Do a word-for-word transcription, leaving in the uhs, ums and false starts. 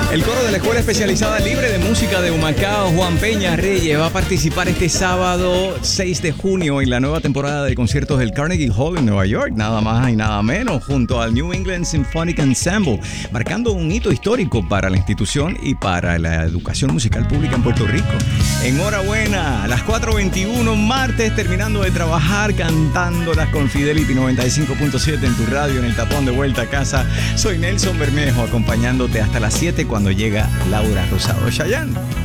El coro de la Escuela Especializada Libre de Música de Humacao, Juan Peña Reyes, va a participar este sábado seis de junio en la nueva temporada de conciertos del Carnegie Hall en Nueva York, nada más y nada menos, junto al New England Symphonic Ensemble, marcando un hito histórico para la institución y para la educación musical pública en Puerto Rico. Enhorabuena, a las cuatro veintiuno, martes, terminando de trabajar, cantándolas con Fidelity noventa y cinco punto siete en tu radio, en el tapón de vuelta a casa. Soy Nelson Bermejo, acompañándote hasta las siete cuando llega Laura Rosado Chayanne.